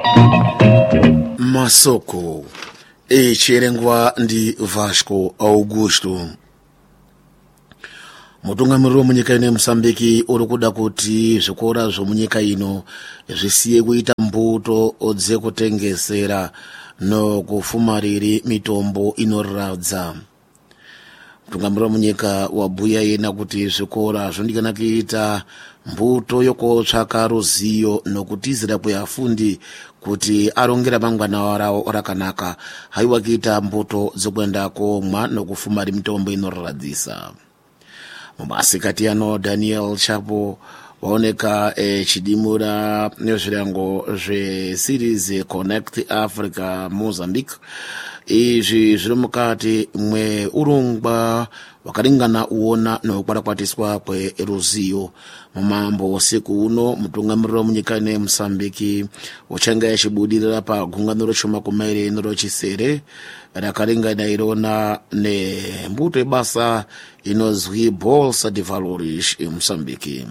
Masoko echirengwa ndi Vasco Augusto. Mutungamiriri munyika ino Mozambique uri kuda kuti zvikora zvomunyika ino zvisiye kuita mbuto dzekutengesera nokufumariri mitombo inoradza. Mutungamiriri munyika wabhuya yena kuti zvikora zvondikana kuita mbuto yokotsvaka ruzivo nokutizira kweafundi kuti arongera mangwana rawo rakanaka, haiwa kuita mbuto dzokwenda komwa nokufumari mitombo inoradzisa. Mumasikati ano Daniel Chapo waoneka chidimura nezvirango zveseries Connect Africa Mozambique. Izvi zviri mukati mweurongwa wakaringana uona nokukwarakwatiwa kweruzivo. Mumambo usiku uno mutungamiriri munyika ino Mozambique uchanga achibudirira pagungano rechomakumairi nechisere rakaringana irona nembuto yebasa inozwi Bolsa de Valores Mozambique.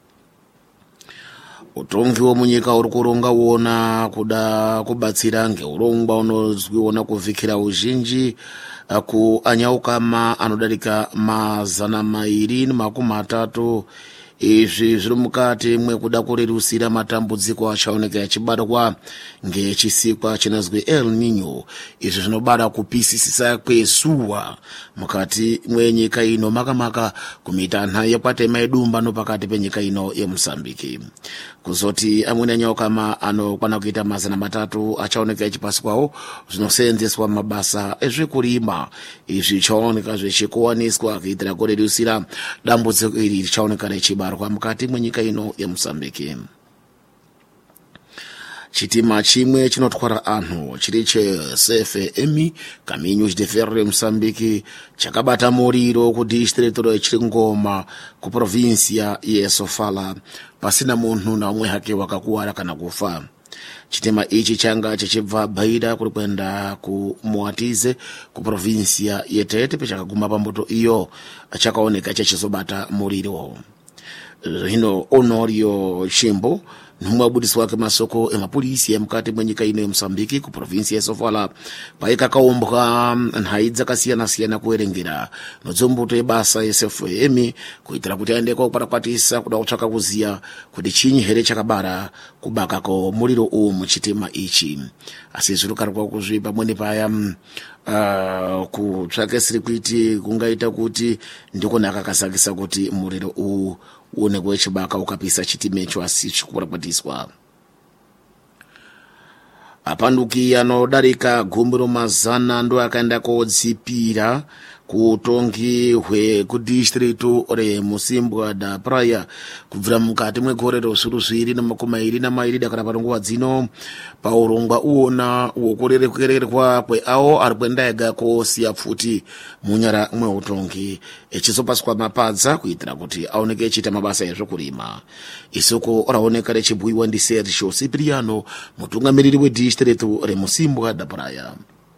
Utongi womunyika uri kuronga uona kuda kubatsira ngeurongwa unozwiona kuvhikira uzhinji kuanyaukama anodarika 230. Izvi zviri mukati mwekuda kurerusira matambudziko achaoneka achibatwa ngechisikwa chinozwi El Niño. Izvi zvinobara kupisisisa kwezuwa mukati mwenyika ino makamaka kumitanha yekwatema edumba nopakati penyika ino yeMozambique. Kuzoti amweni anyaukama anokwana kuita 300 achaoneka achipaswawo zvinoseenzeswa mabasa ezvekurima. Izvi zvichaoneka zvichikuwaniswa kuitira kurerusira dambudziko iri richaoneka richibarwa mukati mwenyika ino yeMozambique. Chitima chimwe chinotwara anhu chiri cheCFM Caminhos de Ferro Mozambique chakabata muriro kudistrito reChiringoma kuprovinsia yeSofala pasina munhu naumwe hake wakakuwara kana kufa. Chitima ichi changa chichibva Baida kuri kwenda ku Moatize kuprovinsia yeTete pechakaguma pambuto iyo chakaoneka chachizobata muriro. Hino Honorio Chimbo nhumwa budiswa wake masoko emapulisi emukati mwenyika ino yeMozambique kuprovinsia yeSofala paikakaumbwa nhai dzakasiyana-siyana kuerengera nodzombuto yebasa yeCFM kuitira kuti aende kokwarakwatisa kuda kutsvaka kuziya kuti chinyi here chakabara kubakako muriro uwu muchitima ichi. Asi zvirukarwa kuzvipa mwene paya kutsvake sirikuiti kungaita kuti ndikonaka kasakisa kuti muriro uwu uonekwe chibaka ukapisa chitima icho asi chikukwarakwatisa. Apanduki anodarika 10 ndo akaenda kodzipira kutongi hwekudistrito reMusimbwa da Praia kubvira mukati mwegore rezviiri na kana panguva dzino paurongwa uona wokurerekerwa kweawo ari kwenda ega kosiya pfuti munyara mweutongi echizopaswa mapadza kuitira kuti aoneke echita mabasa ezvekurima. Isoko raoneka richibhuyiwa ndi Sergio Cipriano, mutungamiriri wedistrito reMusimbwa da Praia.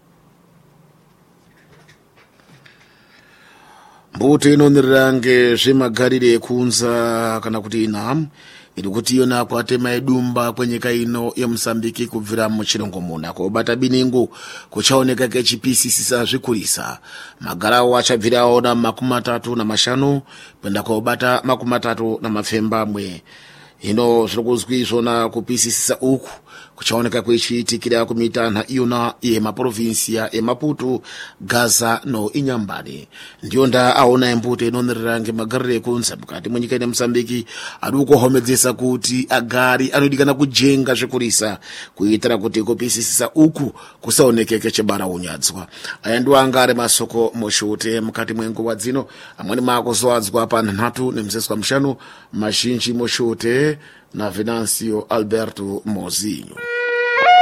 Mbuto inonirira ngezvemagarire ekunza kana kuti inham iri kuti yona kwatema edumba kwenyika ino yeMozambique kubvira muchirongomuna kobata biningu kuchaoneka kechipisisisa zvikurisa. Magarawo achabvira aona 35 kwenda kobata 30 hino zviri kuzwi izvona kupisisisa uku kuchaoneka kwechiitikira kumitanha iyona yemaprovinsia eMaputo, Gaza no Inyambane. Ndiyo nda aona embuto inonirira ngemagarire ekunza mukati mwenyika ino yeMozambique ari kuhomedzesa kuti agari anodikana kujenga zvikurisa kuitira kuti kupisisisa uku kusaoneke kechibara unyadzwa. Aya ndiwo anga ari masoko mushute mukati mwenguva dzino. Amweni maakuzowadzwa pa 3:5 mazhinji mushute na Venancio Alberto Mozinho.